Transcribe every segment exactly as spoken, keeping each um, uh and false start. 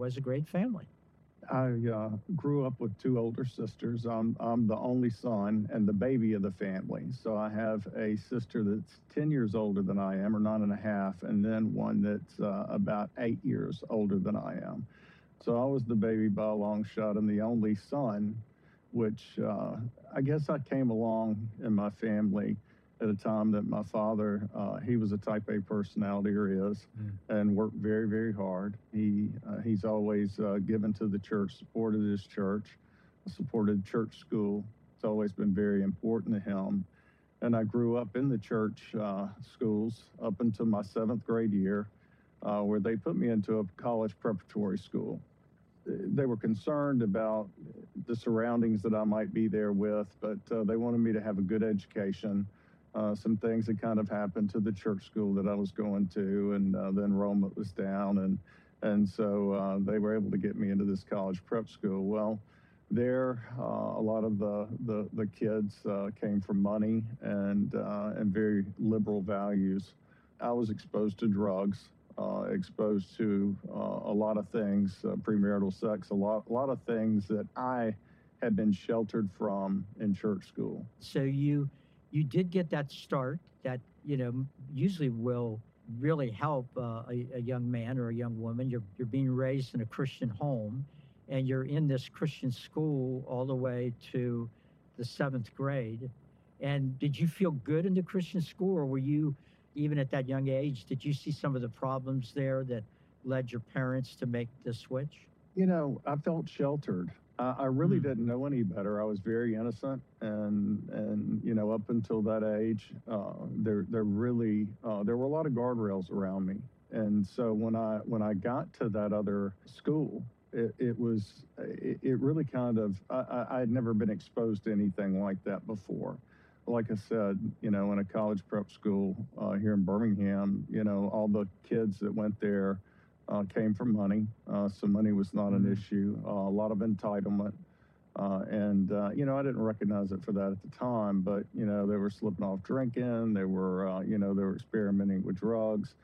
was a great family. I uh, grew up with two older sisters. I'm, I'm the only son and the baby of the family. So I have a sister that's ten years older than I am, or nine and a half, and then one that's uh, about eight years older than I am. So I was the baby by a long shot and the only son, which uh, I guess I came along in my family at a time that my father, uh, he was a type A personality, or is, Mm. and worked very, very hard. He uh, he's always uh, given to the church, supported his church, supported church school. It's always been very important to him. And I grew up in the church uh, schools up until my seventh grade year, uh, where they put me into a college preparatory school. They were concerned about the surroundings that I might be there with, but uh, they wanted me to have a good education. Uh, some things that kind of happened to the church school that I was going to, and uh, the enrollment was down, and and so uh, they were able to get me into this college prep school. Well, there, uh, a lot of the the, the kids uh, came from money and uh, and very liberal values. I was exposed to drugs, uh, exposed to uh, a lot of things, uh, premarital sex, a lot, a lot of things that I had been sheltered from in church school. So you you did get that start that you know usually will really help uh, a, a young man or a young woman. You're you're being raised in a Christian home, and you're in this Christian school all the way to the seventh grade. And did you feel good in the Christian school, or were you even at that young age? Did you see some of the problems there that led your parents to make the switch? You know, I felt sheltered. I, I really Mm. didn't know any better. I was very innocent, and and you know, up until that age, uh, there there really uh, there were a lot of guardrails around me. And so when I when I got to that other school, it, it was it, it really kind of I, I I had never been exposed to anything like that before. Like I said, you know, in a college prep school uh, here in Birmingham, you know, all the kids that went there uh, came from money. Uh, so money was not an Mm. issue. Uh, a lot of entitlement. Uh, and, uh, you know, I didn't recognize it for that at the time, but, you know, they were slipping off drinking. They were, uh, you know, they were experimenting with drugs.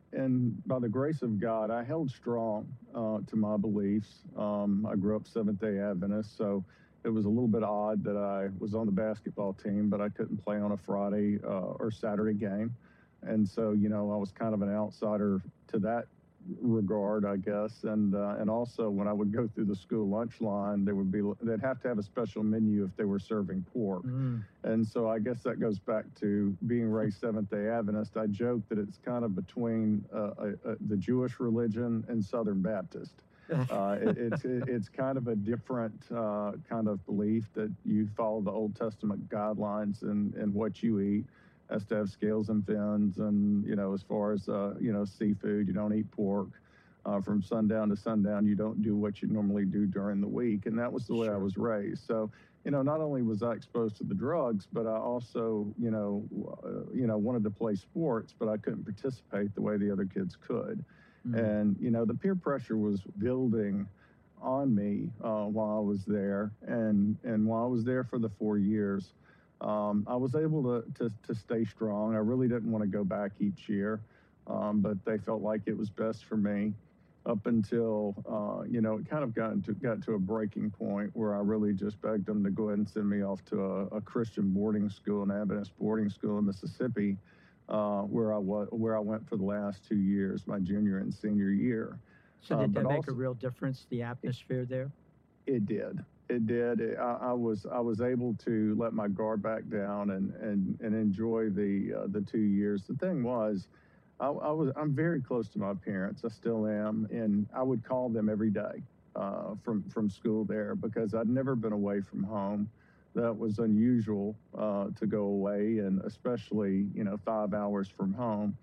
And by the grace of God, I held strong uh, to my beliefs. Um, I grew up Seventh day Adventist, so it was a little bit odd that I was on the basketball team, but I couldn't play on a Friday uh, or Saturday game. And so, you know, I was kind of an outsider to that regard, I guess. And uh, and also, when I would go through the school lunch line, there would be they'd have to have a special menu if they were serving pork. Mm. And so I guess that goes back to being raised Seventh Day Adventist. I joke that it's kind of between uh, uh, uh, the Jewish religion and Southern Baptist. Uh, it, it's it, it's kind of a different uh, kind of belief that you follow the Old Testament guidelines and and what you eat has to have scales and fins, and you know, as far as uh, you know, seafood, you don't eat pork. Uh, from sundown to sundown, you don't do what you normally do during the week, and that was the way I Sure. was raised. So, you know, not only was I exposed to the drugs, but I also, you know, uh, you know, wanted to play sports, but I couldn't participate the way the other kids could. Mm. And you know, the peer pressure was building on me uh, while I was there, and and while I was there for the four years, um, I was able to, to to stay strong. I really didn't want to go back each year, um, but they felt like it was best for me. Up until uh, you know, it kind of got to got to a breaking point where I really just begged them to go ahead and send me off to a, a Christian boarding school, an Adventist boarding school in Mississippi, uh, where I was where I went for the last two years, my junior and senior year. So Uh, did but that make a also, real difference, the atmosphere there? it did. It did. It, I, I was I was able to let my guard back down and and and enjoy the uh, the two years. The thing was, I, I was I'm very close to my parents. I still am, and I would call them every day uh, from from school there because I'd never been away from home. That was unusual uh, to go away, and especially you know five hours from home.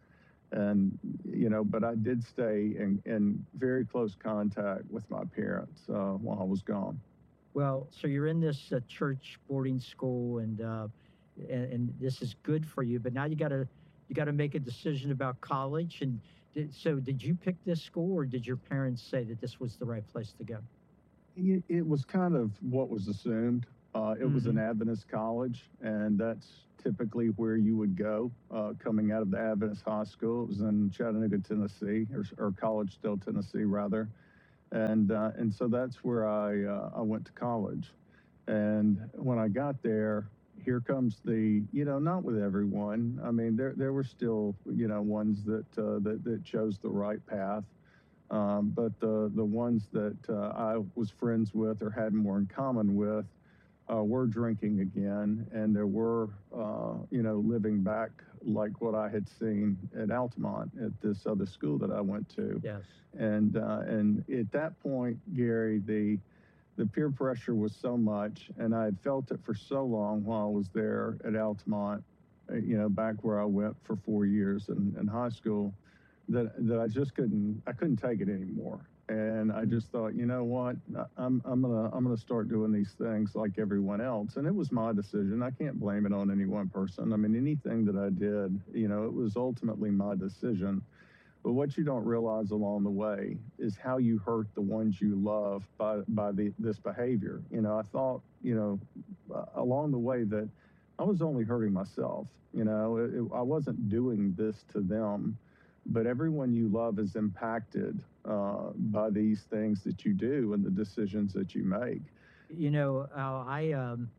And you know, but I did stay in, in very close contact with my parents uh, while I was gone. Well, so you're in this uh, church boarding school, and, uh, and and this is good for you. But now you got to you got to make a decision about college. And did, so, did you pick this school, or did your parents say that this was the right place to go? It, it was kind of what was assumed. Uh, it was an Hmm. Adventist college, and that's typically where you would go uh, coming out of the Adventist high school. It was in Chattanooga, Tennessee, or, or Collegedale, Tennessee, rather. and uh, and so that's where I uh, I went to college. And when I got there, here comes the, you know, not with everyone. I mean, there there were still, you know, ones that uh, that that chose the right path. Um, but the the ones that uh, I was friends with or had more in common with uh, were drinking again, and there were, uh, you know, living back like what I had seen at Altamont at this other school that I went to. Yes. And uh, and at that point, Gary, the the peer pressure was so much, and I had felt it for so long while I was there at Altamont, uh, you know, back where I went for four years in, in high school, that that I just couldn't I couldn't take it anymore. And I Mm. just thought, you know what, I- am I'm gonna I'm gonna start doing these things like everyone else. And it was my decision. I can't blame it on any one person. I mean, anything that I did, you know, it was ultimately my decision. But what you don't realize along the way is how you hurt the ones you love by by the, this behavior. You know, I thought, you know, uh, along the way that I was only hurting myself. You know, it, it, I wasn't doing this to them, but everyone you love is impacted uh, by these things that you do and the decisions that you make. You know, uh, I um,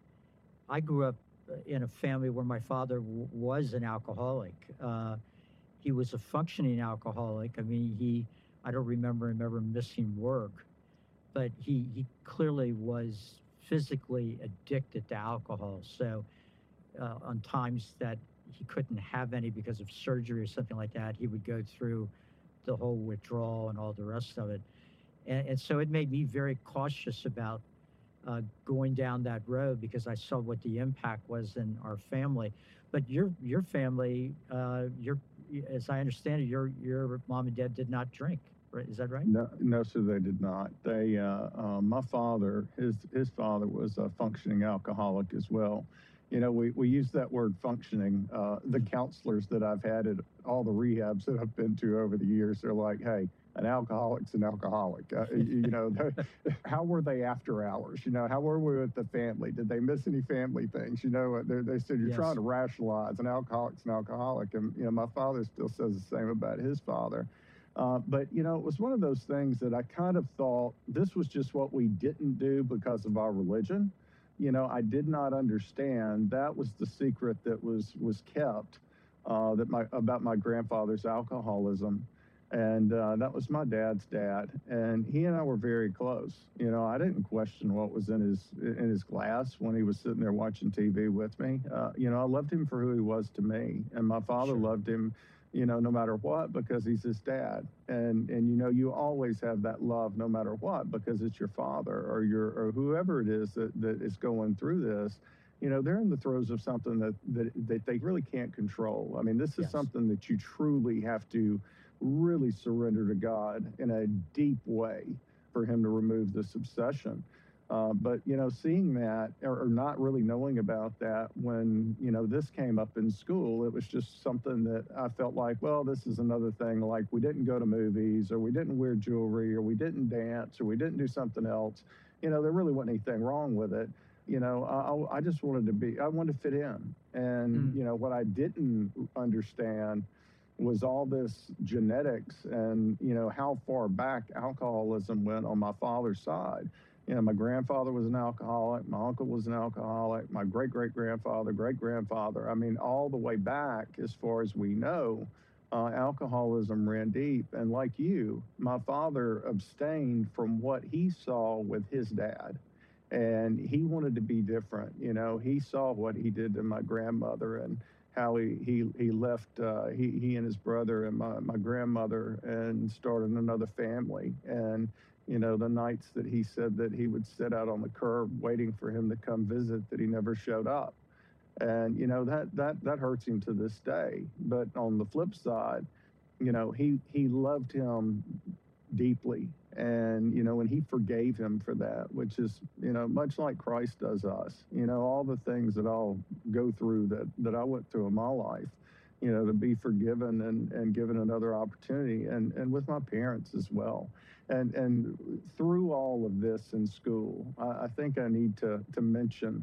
I grew up uh, in a family where my father w- was an alcoholic. Uh, he was a functioning alcoholic. I mean, he I don't remember him ever missing work, but he he clearly was physically addicted to alcohol. So uh, on times that he couldn't have any because of surgery or something like that, he would go through the whole withdrawal and all the rest of it. And, and so it made me very cautious about uh, going down that road because I saw what the impact was in our family. But your your family, uh, your as I understand it, your your mom and dad did not drink. Right? Is that right? No, no, sir, they did not. They, uh, uh, my father, his his father was a functioning alcoholic as well. You know, we, we use that word functioning. Uh, the Mm. counselors that I've had at all the rehabs that I've been to over the years, they're like, hey, an alcoholic's an alcoholic. Uh, you know, how were they after hours? You know, how were we with the family? Did they miss any family things? You know, they, they said you're trying Yes. to rationalize an alcoholic's an alcoholic. And, you know, my father still says the same about his father. Uh, but, you know, it was one of those things that I kind of thought this was just what we didn't do because of our religion. You know, I did not understand that was the secret that was was kept uh, that my about my grandfather's alcoholism, and uh, that was my dad's dad, and he and I were very close. You know, I didn't question what was in his in his glass when he was sitting there watching T V with me. Uh, you know, I loved him for who he was to me, and my father Sure. loved him, you know, no matter what, because he's his dad. And and you know, you always have that love no matter what, because it's your father or your or whoever it is that, that is going through this. You know, they're in the throes of something that, that that they really can't control. I mean, this is Yes. something that you truly have to really surrender to God in a deep way for him to remove this obsession. Uh, but you know, seeing that or, or not really knowing about that when you know this came up in school, it was just something that I felt like, well, this is another thing. Like we didn't go to movies, or we didn't wear jewelry, or we didn't dance, or we didn't do something else. You know, there really wasn't anything wrong with it. You know, I, I just wanted to be, I wanted to fit in. And Mm. you know, what I didn't understand was all this genetics and you know how far back alcoholism went on my father's side. You know, my grandfather was an alcoholic, my uncle was an alcoholic, my great great grandfather, great grandfather. I mean, all the way back, as far as we know, uh, alcoholism ran deep. And like you, my father abstained from what he saw with his dad. And he wanted to be different. You know, he saw what he did to my grandmother and how he he he left uh, he he and his brother and my my grandmother and started another family. And you know, the nights that he said that he would sit out on the curb waiting for him to come visit, that he never showed up. And you know, that that that hurts him to this day. But on the flip side, you know, he he loved him deeply. And you know, and he forgave him for that, which is, you know, much like Christ does us. You know, all the things that I'll go through that that I went through in my life, you know, to be forgiven and and given another opportunity, and and with my parents as well. And and through all of this in school, I, I think I need to to mention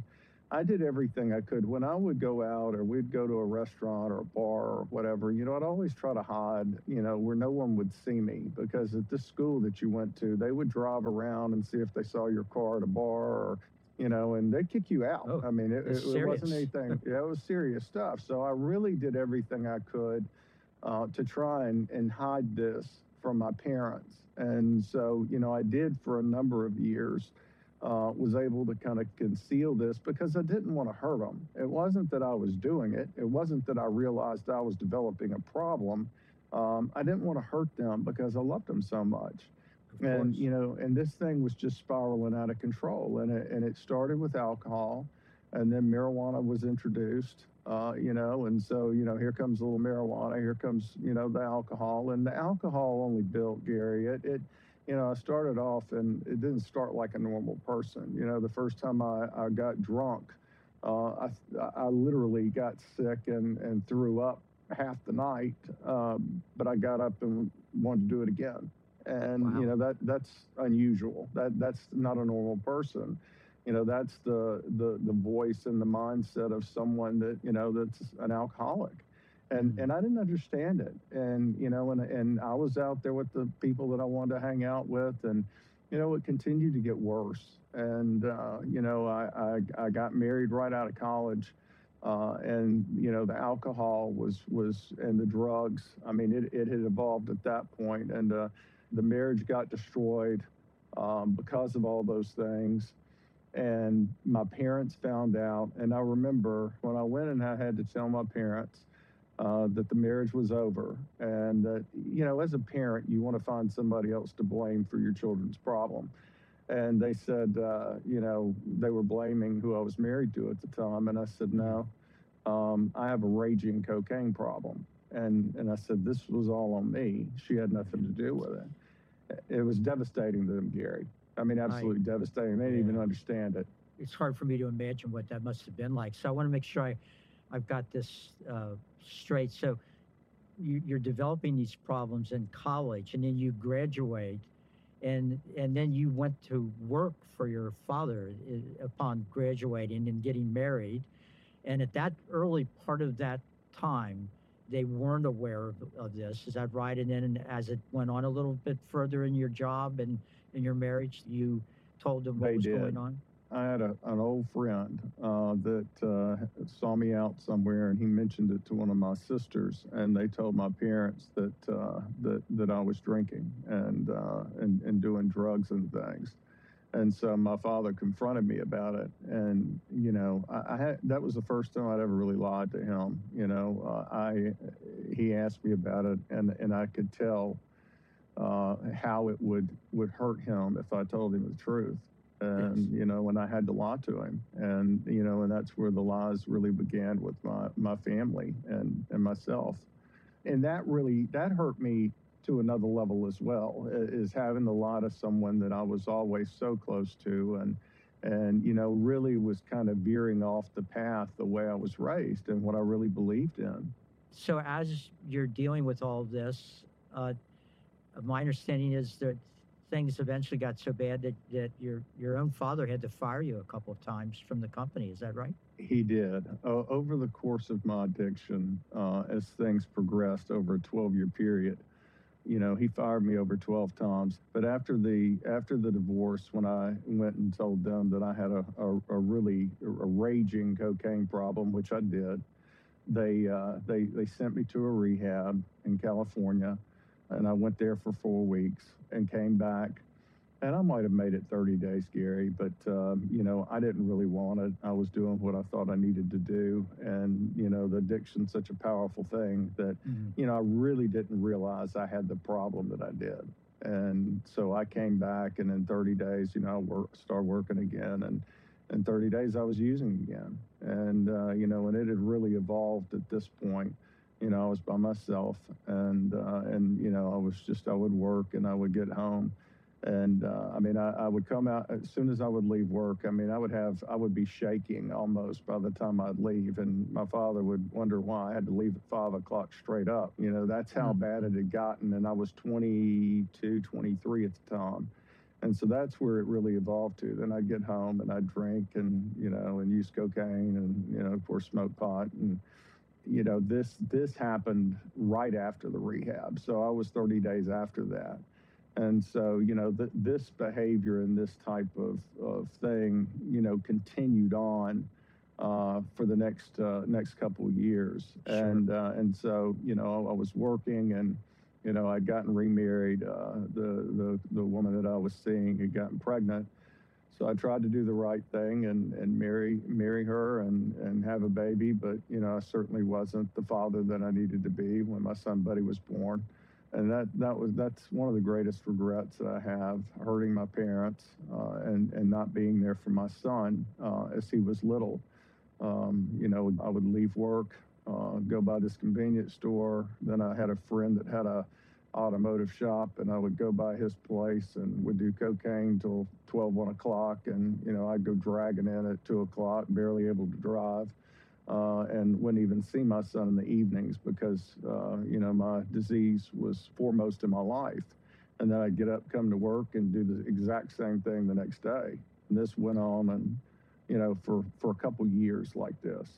I did everything I could. When I would go out or we'd go to a restaurant or a bar or whatever, you know, I'd always try to hide, you know, where no one would see me because at this school that you went to, they would drive around and see if they saw your car at a bar or, you know, and they'd kick you out. Oh, I mean, it, it's it, it wasn't serious. anything, yeah, it was serious stuff. So I really did everything I could uh, to try and, and hide this from my parents. And so, you know, I did for a number of years uh, was able to kind of conceal this because I didn't want to hurt them. It wasn't that I was doing it. It wasn't that I realized I was developing a problem. Um, I didn't want to hurt them because I loved them so much. Of And, course. you know, and this thing was just spiraling out of control. And it, and it started with alcohol, and then marijuana was introduced, uh, you know, and so, you know, here comes a little marijuana, here comes, you know, the alcohol. And the alcohol only built, Gary. It, it you know, I started off and it didn't start like a normal person. You know, the first time I, I got drunk, uh, I, I literally got sick and, and threw up half the night, um, but I got up and wanted to do it again. And, Wow. you know, that that's unusual. That that's not a normal person. You know, that's the, the, the voice and the mindset of someone that, you know, that's an alcoholic. And, Mm. and I didn't understand it. And, you know, and, and I was out there with the people that I wanted to hang out with. And, you know, it continued to get worse. And, uh, you know, I, I, I got married right out of college. Uh, and, you know, the alcohol was, was, and the drugs, I mean, it, it had evolved at that point. And uh, the marriage got destroyed um, because of all those things. And my parents found out. And I remember when I went and I had to tell my parents, uh, that the marriage was over, and that, you know, as a parent, you want to find somebody else to blame for your children's problem. And they said, uh, you know, they were blaming who I was married to at the time. And I said, no, um, I have a raging cocaine problem. And, and I said, this was all on me. She had nothing to do with it. It was devastating to them, Gary. I mean, absolutely I, devastating. They didn't yeah. even understand it. It's hard for me to imagine what that must have been like. So I want to make sure I, I've got this uh, straight. So you, you're developing these problems in college, and then you graduate, and and then you went to work for your father uh, upon graduating and getting married. And at that early part of that time, they weren't aware of, of this. Is that right? And then as it went on a little bit further in your job and in your marriage, you told them what They was did. going on? I had a, an old friend uh, that uh, saw me out somewhere, and he mentioned it to one of my sisters, and they told my parents that uh, that that I was drinking and, uh, and and doing drugs and things. And so my father confronted me about it, and you know, I, I had that was the first time I'd ever really lied to him. You know, uh, I he asked me about it, and and I could tell uh, how it would would hurt him if I told him the truth. And Yes. you know, when I had to lie to him, and you know, and that's where the lies really began with my my family and and myself. And that really that hurt me to another level as well, i- is having to lie to someone that I was always so close to, and and you know, really was kind of veering off the path the way I was raised and what I really believed in. So as you're dealing with all of this, uh, my understanding is that things eventually got so bad that, that your your own father had to fire you a couple of times from the company. Is that right? He did. O over the course of my addiction, uh, as things progressed over a twelve-year period, you know, he fired me over twelve times. But after the after the divorce, when I went and told them that I had a, a, a really a raging cocaine problem, which I did, they uh, they they sent me to a rehab in California, and I went there for four weeks and came back. And I might have made it thirty days, Gary, but um, you know, I didn't really want it. I was doing what I thought I needed to do, and you know, the addiction's such a powerful thing that Mhm. you know, I really didn't realize I had the problem that I did. And so I came back, and in thirty days, you know, I work, started working again, and in thirty days, I was using again. And uh, you know, and it had really evolved at this point. You know, I was by myself, and uh, and you know, I was just I would work, and I would get home. And uh, I mean, I, I would come out as soon as I would leave work. I mean, I would have, I would be shaking almost by the time I'd leave. And my father would wonder why I had to leave at five o'clock straight up. You know, that's how Mm. bad it had gotten. And I was twenty-two, twenty-three at the time. And so that's where it really evolved to. Then I'd get home and I'd drink and, you know, and use cocaine and, you know, of course, smoke pot. And, you know, this this happened right after the rehab. So I was thirty days after that. And so, you know, th- this behavior and this type of, of thing, you know, continued on uh, for the next uh, next couple of years. Sure. And uh, and so, you know, I was working and, you know, I'd gotten remarried. Uh, the, the, the woman that I was seeing had gotten pregnant. So I tried to do the right thing and, and marry marry her and, and have a baby. But, you know, I certainly wasn't the father that I needed to be when my son Buddy was born. And that, that was that's one of the greatest regrets that I have, hurting my parents uh, and, and not being there for my son uh, as he was little. Um, you know, I would leave work, uh, go by this convenience store. Then I had a friend that had a automotive shop, and I would go by his place and would do cocaine till twelve, one o'clock. And, you know, I'd go dragging in at two o'clock, barely able to drive, uh, and wouldn't even see my son in the evenings because, uh, you know, my disease was foremost in my life. And then I'd get up, come to work, and do the exact same thing the next day. And this went on, and, you know, for, for a couple years like this.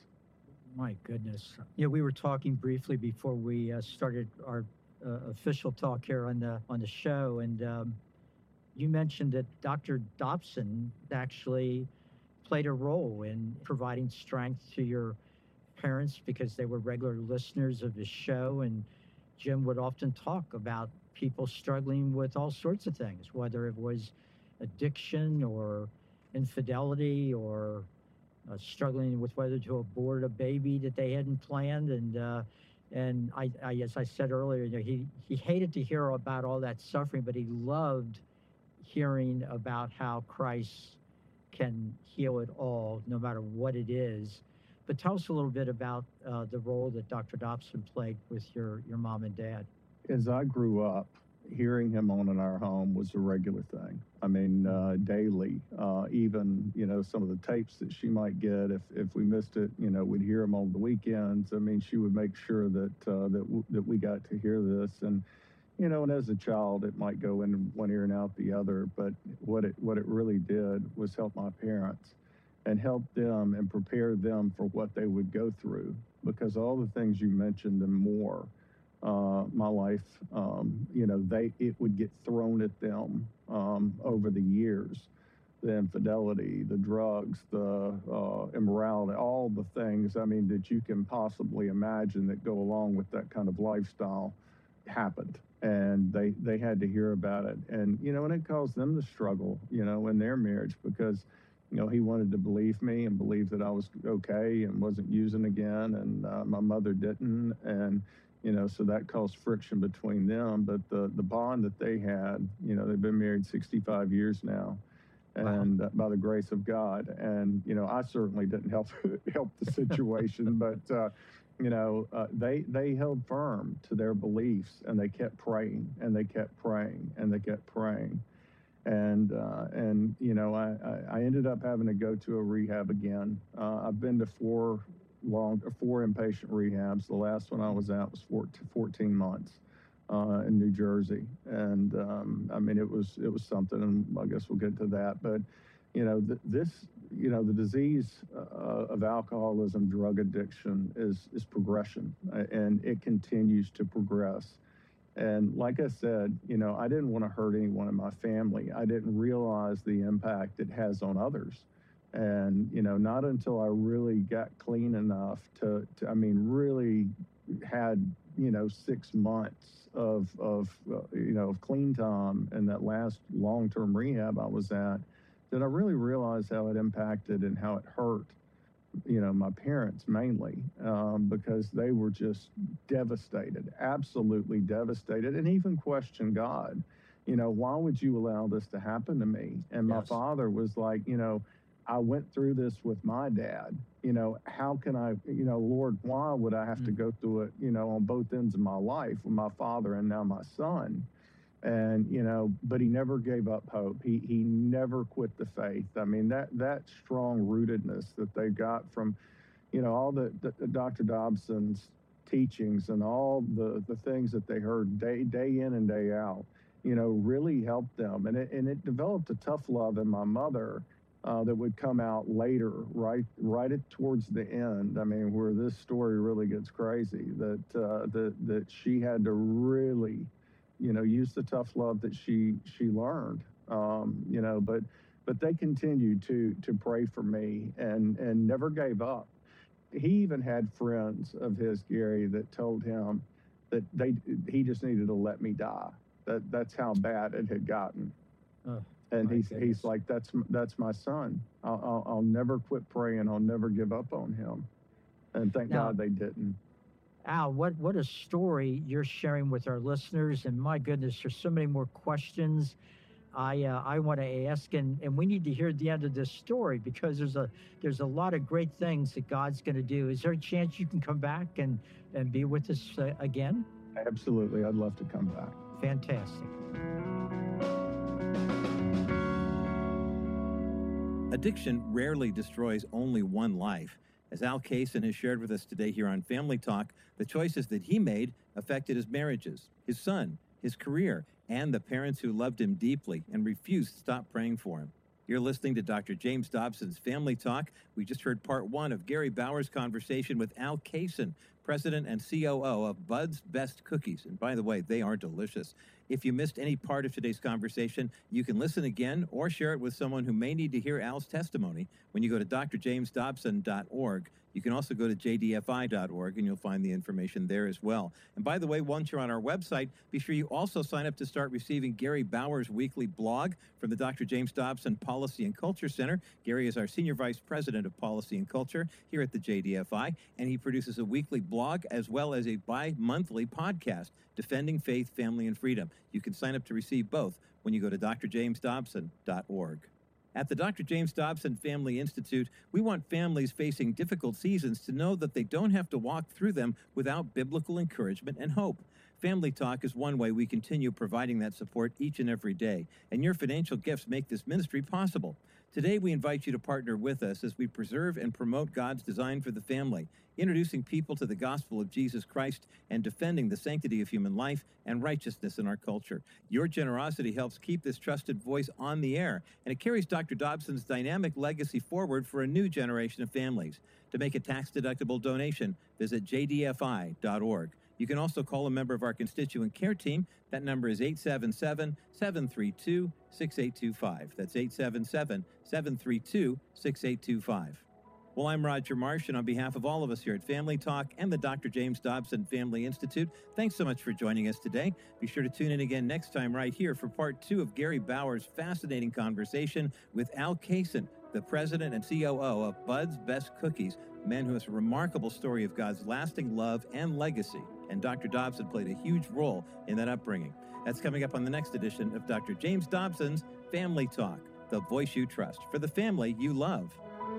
My goodness. You know, we were talking briefly before we uh, started our uh, official talk here on the on the show, and um, you mentioned that Doctor Dobson actually played a role in providing strength to your parents because they were regular listeners of his show, and Jim would often talk about people struggling with all sorts of things, whether it was addiction or infidelity or uh, struggling with whether to abort a baby that they hadn't planned. And uh, and I, I, as I said earlier, you know, he he hated to hear about all that suffering, but he loved hearing about how Christ can heal it all, no matter what it is. But tell us a little bit about uh, the role that Doctor Dobson played with your your mom and dad. As I grew up, hearing him on in our home was a regular thing. I mean, uh, daily, uh, even, you know, some of the tapes that she might get, if, if we missed it, you know, we'd hear them on the weekends. I mean, she would make sure that, uh, that, w- that we got to hear this. And, you know, and as a child, it might go in one ear and out the other. But what it, what it really did was help my parents and help them and prepare them for what they would go through. Because all the things you mentioned and more, uh, my life, um, you know, they it would get thrown at them um, over the years. The infidelity, the drugs, the uh, immorality, all the things, I mean, that you can possibly imagine that go along with that kind of lifestyle happened. And they, they had to hear about it. And, you know, and it caused them to struggle, you know, in their marriage because, you know, he wanted to believe me and believe that I was okay and wasn't using again. And uh, my mother didn't. And, you know, so that caused friction between them. But the, the bond that they had, you know, they've been married sixty-five years now. Wow. And uh, by the grace of God. And, you know, I certainly didn't help help the situation, but, uh, you know, uh, they, they held firm to their beliefs and they kept praying and they kept praying and they kept praying. And, uh, and you know, I, I, I ended up having to go to a rehab again. Uh, I've been to four long, four inpatient rehabs. The last one I was at was fourteen months uh, in New Jersey. And um, I mean, it was, it was something, and I guess we'll get to that. But, you know, th- this, you know, the disease uh, of alcoholism, drug addiction is, is progression, uh, and it continues to progress. And like I said, you know, I didn't want to hurt anyone in my family. I didn't realize the impact it has on others. And, you know, not until I really got clean enough to, to I mean, really had, you know, six months of, of uh, you know, of clean time and that last long-term rehab I was at, that I really realized how it impacted and how it hurt, you know, my parents mainly, um, because they were just devastated, absolutely devastated, and even questioned God. You know, why would you allow this to happen to me? And my Yes. father was like, you know, I went through this with my dad. You know, how can I, you know, Lord, why would I have to Mm. go through it, you know, on both ends of my life with my father and now my son? And, you know, but he never gave up hope. He he never quit the faith. I mean, that that strong rootedness that they got from, you know, all the, the, the Doctor Dobson's teachings and all the, the things that they heard day day in and day out. you know, really helped them. And it, and it developed a tough love in my mother uh, that would come out later, right, right at towards the end. I mean, where this story really gets crazy, that, uh, that, that she had to really, you know, use the tough love that she, she learned, um, you know, but, but they continued to, to pray for me and, and never gave up. He even had friends of his, Gary, that told him that they, he just needed to let me die. That that's how bad it had gotten. Oh, and my he's goodness. he's like, that's that's my son. I'll, I'll, I'll never quit praying. I'll never give up on him. And thank Now- God they didn't. Al, what, what a story you're sharing with our listeners. And my goodness, there's so many more questions I uh, I want to ask, and, and we need to hear the end of this story because there's a there's a lot of great things that God's going to do. Is there a chance you can come back and, and be with us uh, again? Absolutely, I'd love to come back. Fantastic. Addiction rarely destroys only one life. As Al Kaysen has shared with us today here on Family Talk, the choices that he made affected his marriages, his son, his career, and the parents who loved him deeply and refused to stop praying for him. You're listening to Doctor James Dobson's Family Talk. We just heard part one of Gary Bauer's conversation with Al Kaysen, President and C O O of Bud's Best Cookies. And by the way, they are delicious. If you missed any part of today's conversation, you can listen again or share it with someone who may need to hear Al's testimony when you go to d r james dobson dot org. You can also go to j d f i dot org and you'll find the information there as well. And by the way, once you're on our website, be sure you also sign up to start receiving Gary Bauer's weekly blog from the Doctor James Dobson Policy and Culture Center. Gary is our Senior Vice President of Policy and Culture here at the J D F I, and he produces a weekly blog as well as a bi-monthly podcast, Defending Faith, Family, and Freedom. You can sign up to receive both when you go to d r james dobson dot org. At the Doctor James Dobson Family Institute, we want families facing difficult seasons to know that they don't have to walk through them without biblical encouragement and hope. Family Talk is one way we continue providing that support each and every day, and your financial gifts make this ministry possible. Today, we invite you to partner with us as we preserve and promote God's design for the family, introducing people to the gospel of Jesus Christ and defending the sanctity of human life and righteousness in our culture. Your generosity helps keep this trusted voice on the air, and it carries Doctor Dobson's dynamic legacy forward for a new generation of families. To make a tax-deductible donation, visit j d f i dot org. You can also call a member of our constituent care team. That number is eight seven seven, seven three two, six eight two five. That's eight seven seven, seven three two, six eight two five. Well, I'm Roger Marsh, and on behalf of all of us here at Family Talk and the Doctor James Dobson Family Institute, thanks so much for joining us today. Be sure to tune in again next time right here for part two of Gary Bauer's fascinating conversation with Al Kaysen, the president and C O O of Bud's Best Cookies, a man who has a remarkable story of God's lasting love and legacy. And Doctor Dobson played a huge role in that upbringing. That's coming up on the next edition of Doctor James Dobson's Family Talk, the voice you trust for the family you love.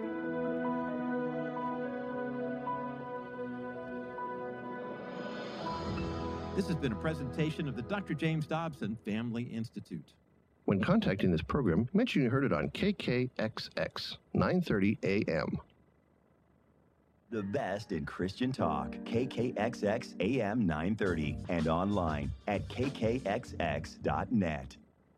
This has been a presentation of the Doctor James Dobson Family Institute. When contacting this program, mention you heard it on K K X X, nine thirty A M. The best in Christian talk, K K X X A M nine thirty, and online at k k x x dot net.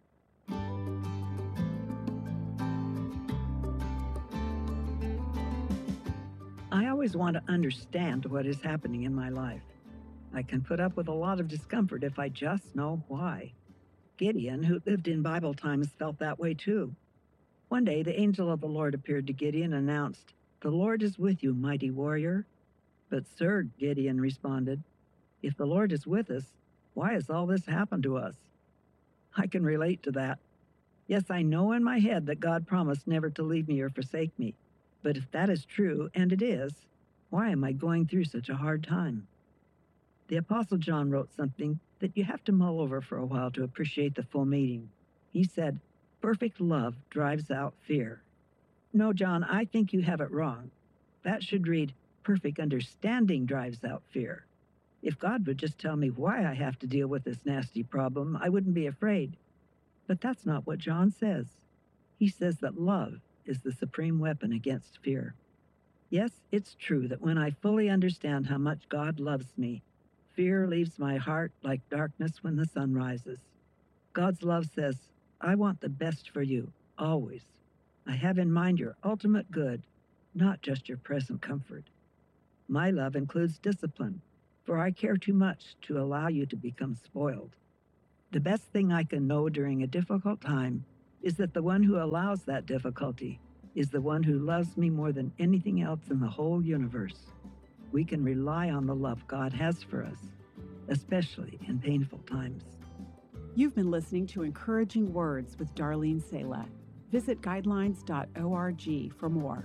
I always want to understand what is happening in my life. I can put up with a lot of discomfort if I just know why. Gideon, who lived in Bible times, felt that way too. One day, the angel of the Lord appeared to Gideon and announced, "The Lord is with you, mighty warrior." "But sir," Gideon responded, "if the Lord is with us, why has all this happened to us?" I can relate to that. Yes, I know in my head that God promised never to leave me or forsake me. But if that is true, and it is, why am I going through such a hard time? The Apostle John wrote something that you have to mull over for a while to appreciate the full meaning. He said, "Perfect love drives out fear." No, John, I think you have it wrong. That should read, "Perfect understanding drives out fear." If God would just tell me why I have to deal with this nasty problem, I wouldn't be afraid. But that's not what John says. He says that love is the supreme weapon against fear. Yes, it's true that when I fully understand how much God loves me, fear leaves my heart like darkness when the sun rises. God's love says, I want the best for you, always. I have in mind your ultimate good, not just your present comfort. My love includes discipline, for I care too much to allow you to become spoiled. The best thing I can know during a difficult time is that the one who allows that difficulty is the one who loves me more than anything else in the whole universe. We can rely on the love God has for us, especially in painful times. You've been listening to Encouraging Words with Darlene Sala. Visit guidelines dot org for more.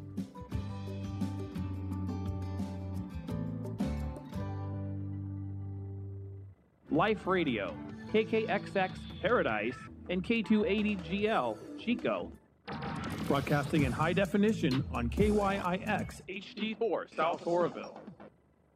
Life Radio, K K X X Paradise, and K two eighty G L Chico. Broadcasting in high definition on K Y I X H D four South Oroville.